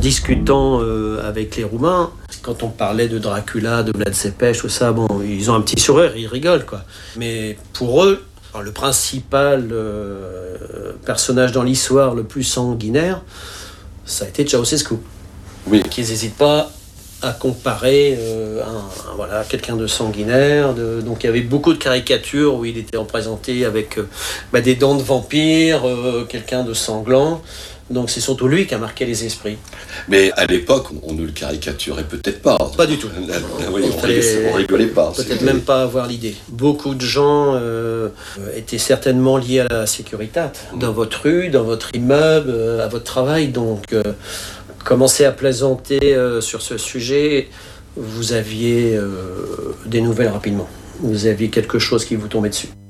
discutant avec les Roumains, quand on parlait de Dracula, de Vlad Tepes, tout ça, bon, ils ont un petit sourire, ils rigolent, quoi. Mais pour eux, le principal personnage dans l'histoire le plus sanguinaire, ça a été Ceausescu. Oui. Qu'ils n'hésitent pas à comparer quelqu'un de sanguinaire. Donc il y avait beaucoup de caricatures où il était représenté avec des dents de vampire, quelqu'un de sanglant. Donc c'est surtout lui qui a marqué les esprits. Mais à l'époque, on ne le caricaturait peut-être pas. Pas du tout. Oui, on rigolait pas. Peut-être même pas avoir l'idée. Beaucoup de gens étaient certainement liés à la sécurité dans votre rue, dans votre immeuble, à votre travail. Donc commencer à plaisanter sur ce sujet, vous aviez des nouvelles rapidement. Vous aviez quelque chose qui vous tombait dessus.